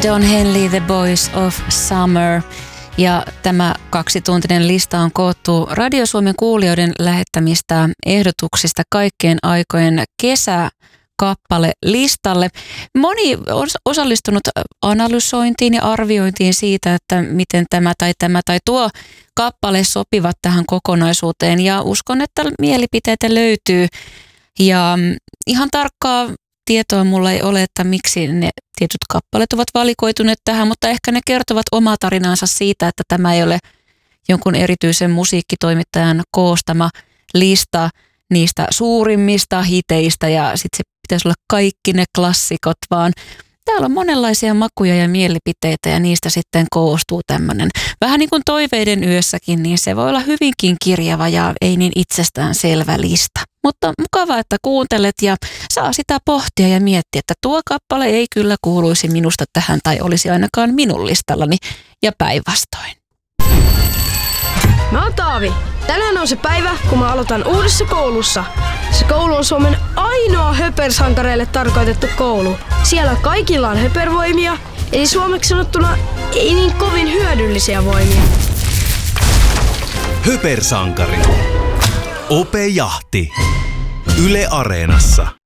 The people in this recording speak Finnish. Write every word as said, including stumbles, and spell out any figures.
Don Henley, The Boys of Summer. Ja tämä kaksituntinen lista on koottu Radio Suomen kuulijoiden lähettämistä ehdotuksista kaikkien aikojen kesäkappale listalle. Moni on osallistunut analysointiin ja arviointiin siitä, että miten tämä tai tämä tai tuo kappale sopivat tähän kokonaisuuteen. Ja uskon, että mielipiteitä löytyy. Ja ihan tarkkaa tietoa mulla ei ole, että miksi ne tietyt kappaleet ovat valikoituneet tähän, mutta ehkä ne kertovat omaa tarinaansa siitä, että tämä ei ole jonkun erityisen musiikkitoimittajan koostama lista niistä suurimmista hiteistä ja sitten se pitäisi olla kaikki ne klassikot, vaan täällä on monenlaisia makuja ja mielipiteitä ja niistä sitten koostuu tämmöinen vähän niin kuin toiveiden yössäkin, niin se voi olla hyvinkin kirjava ja ei niin itsestään selvä lista. Mutta mukavaa, että kuuntelet ja saa sitä pohtia ja miettiä, että tuo kappale ei kyllä kuuluisi minusta tähän tai olisi ainakaan minun listallani ja päinvastoin. Mä oon Taavi. Tänään on se päivä, kun mä aloitan uudessa koulussa. Se koulu on Suomen ainoa höpersankareille tarkoitettu koulu. Siellä kaikilla on höpervoimia, eli suomeksi sanottuna ei niin kovin hyödyllisiä voimia. Höpersankari. Ope Jahti. Yle Areenassa.